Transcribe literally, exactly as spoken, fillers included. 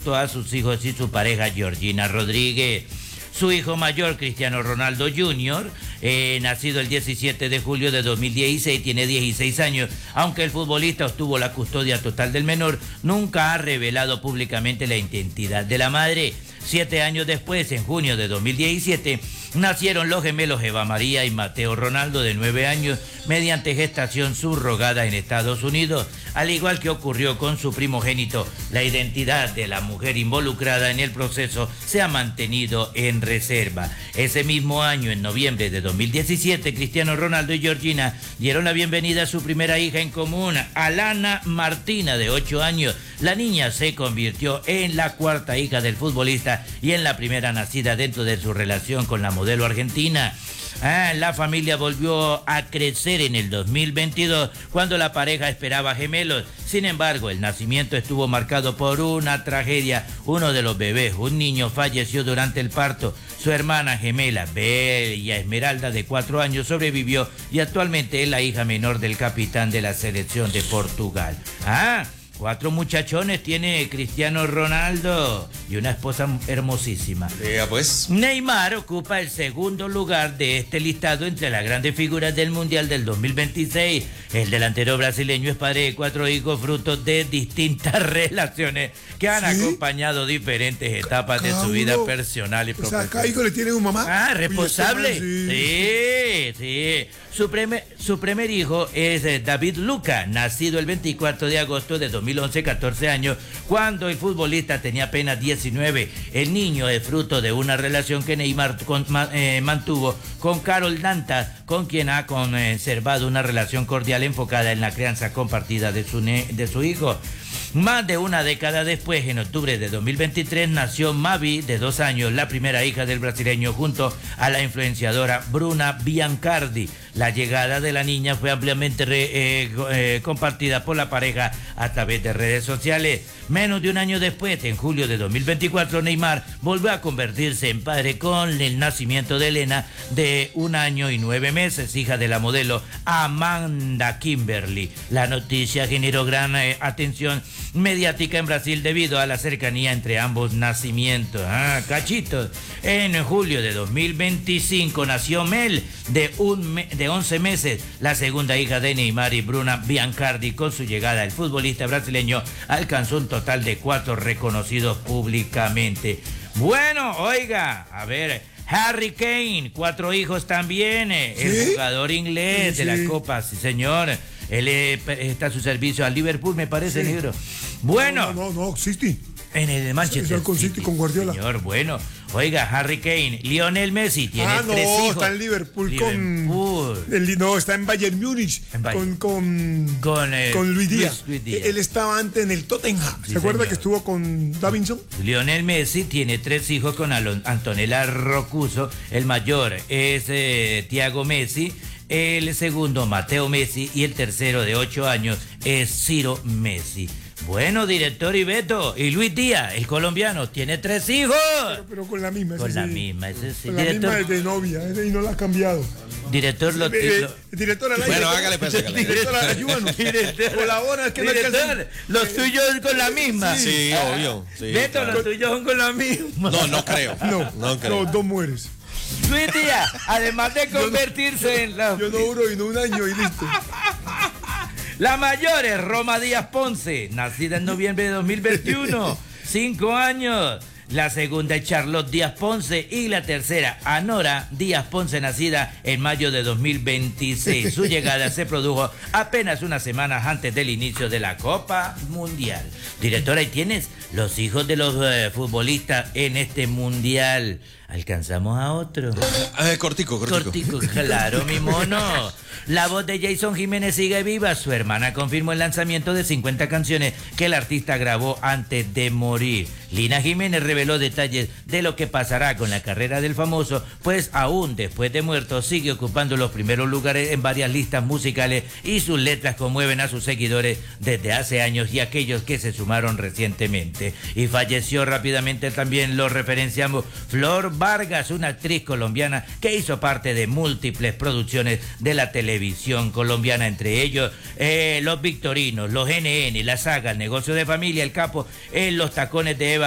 junto a sus hijos y su pareja Georgina Rodríguez. Su hijo mayor, Cristiano Ronaldo junior, eh, nacido el diecisiete de julio de dos mil dieciséis, tiene dieciséis años. Aunque el futbolista obtuvo la custodia total del menor, nunca ha revelado públicamente la identidad de la madre. Siete años después, en junio de dos mil diecisiete, nacieron los gemelos Eva María y Mateo Ronaldo, de nueve años, mediante gestación subrogada en Estados Unidos. Al igual que ocurrió con su primogénito, la identidad de la mujer involucrada en el proceso se ha mantenido en reserva. Ese mismo año, en noviembre de dos mil diecisiete, Cristiano Ronaldo y Georgina dieron la bienvenida a su primera hija en común, Alana Martina, de ocho años. La niña se convirtió en la cuarta hija del futbolista y en la primera nacida dentro de su relación con la modelo argentina. Ah, la familia volvió a crecer en el dos mil veintidós, cuando la pareja esperaba gemelos. Sin embargo, el nacimiento estuvo marcado por una tragedia. Uno de los bebés, un niño, falleció durante el parto. Su hermana gemela, Bella Esmeralda, de cuatro años, sobrevivió y actualmente es la hija menor del capitán de la selección de Portugal. Ah, cuatro muchachones tiene Cristiano Ronaldo y una esposa hermosísima. Yeah, pues. Neymar ocupa el segundo lugar de este listado entre las grandes figuras del Mundial del dos mil veintiséis. El delantero brasileño es padre de cuatro hijos, frutos de distintas relaciones que han ¿Sí? acompañado diferentes etapas de su vida personal y profesional. O sea, cada hijo le tiene un mamá. Ah, responsable. Sí, sí. sí. Su, primer, su primer hijo es eh, David Luca, nacido el veinticuatro de agosto de dos mil once, catorce años, cuando el futbolista tenía apenas diecinueve. El niño es fruto de una relación que Neymar con, eh, mantuvo con Carol Dantas, con quien ha conservado una relación cordial enfocada en la crianza compartida de su, de su hijo. Más de una década después, en octubre de dos mil veintitrés, nació Mavi, de dos años, la primera hija del brasileño, junto a la influenciadora Bruna Biancardi. La llegada de la niña fue ampliamente re, eh, eh, compartida por la pareja a través de redes sociales. Menos de un año después, en julio de dos mil veinticuatro, Neymar volvió a convertirse en padre con el nacimiento de Elena, de un año y nueve meses, hija de la modelo Amanda Kimberly. La noticia generó gran eh, atención mediática en Brasil debido a la cercanía entre ambos nacimientos. Ah, cachitos. En julio de dos mil veinticinco nació Mel, de, un me de once meses, la segunda hija de Neymar y Bruna Biancardi. Con su llegada, el futbolista brasileño alcanzó un total de cuatro reconocidos públicamente. Bueno, oiga, a ver, Harry Kane, cuatro hijos también, ¿Sí? el jugador inglés sí, sí. de la Copa, sí señor. Él eh, está a su servicio al Liverpool, me parece, sí. negro. Bueno. No, no, no, no City. En el Manchester con City, City, con Guardiola. Señor, bueno. Oiga, Harry Kane, Lionel Messi tiene ah, tres no, hijos. está en Liverpool, Liverpool. con... El, no, está en Bayern Múnich con, con, con, eh, con Luis Díaz. Luis, Luis Díaz. Él estaba antes en el Tottenham. Sí, ¿Se acuerda señor. que estuvo con Davinson? Lionel Messi tiene tres hijos con Alon Antonella Roccuzzo. El mayor es eh, Thiago Messi. El segundo, Mateo Messi. Y el tercero, de ocho años, es Ciro Messi. Bueno, director Ibeto, y Luis Díaz, el colombiano, tiene tres hijos. Pero, pero con la misma. Con ese la sí. misma, ese sí. Con director, la misma de novia, ese y no la ha cambiado. Director, lo, eh, lo, director al aire. Bueno, hágale pues, hágale. Director, ayúdanos. Director, colabora, es que director, no alcanza. los tuyos son con la misma. Sí, sí ah, obvio. Sí, Beto, claro. los tuyos son con la misma. No, no creo. No, no creo. no, dos mueres. Luis Díaz, además de convertirse yo no, en la... Yo no duro y no un año y listo. La mayor es Roma Díaz Ponce, nacida en noviembre de dos mil veintiuno, cinco años. La segunda es Charlotte Díaz Ponce y la tercera, Anora Díaz Ponce, nacida en mayo de dos mil veintiséis. Su llegada se produjo apenas unas semanas antes del inicio de la Copa Mundial. Directora, ahí tienes los hijos de los uh, futbolistas en este Mundial. ¿Alcanzamos a otro? Eh, cortico, cortico. Cortico, claro, mi mono. La voz de Jason Jiménez sigue viva. Su hermana confirmó el lanzamiento de cincuenta canciones que el artista grabó antes de morir. Lina Jiménez reveló detalles de lo que pasará con la carrera del famoso, pues aún después de muerto sigue ocupando los primeros lugares en varias listas musicales y sus letras conmueven a sus seguidores desde hace años y aquellos que se sumaron recientemente. Y falleció rápidamente, también lo referenciamos, Flor Vargas, una actriz colombiana que hizo parte de múltiples producciones de la televisión colombiana, entre ellos eh, Los Victorinos, Los N N, La Saga, El Negocio de Familia, El Capo, en Los Tacones de